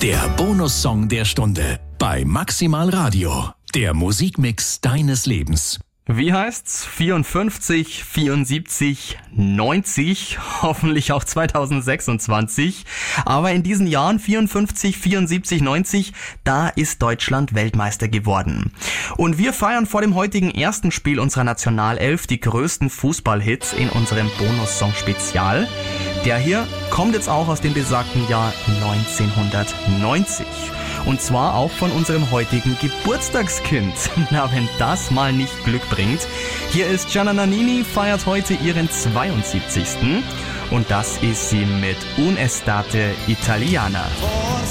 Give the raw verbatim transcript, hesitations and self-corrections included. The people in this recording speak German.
Der Bonussong der Stunde bei Maximal Radio. Der Musikmix deines Lebens. Wie heißt's? vierundfünfzig, vierundsiebzig, neunzig, hoffentlich auch zweitausendsechsundzwanzig. Aber in diesen Jahren vierundfünfzig, vierundsiebzig, neunzig, da ist Deutschland Weltmeister geworden. Und wir feiern vor dem heutigen ersten Spiel unserer Nationalelf die größten Fußballhits in unserem Bonussong-Spezial. Der hier kommt jetzt auch aus dem besagten Jahr neunzehnhundertneunzig. Und zwar auch von unserem heutigen Geburtstagskind. Na, wenn das mal nicht Glück bringt. Hier ist Gianna Nannini, feiert heute ihren zweiundsiebzigsten Und das ist sie mit Un'estate Italiana.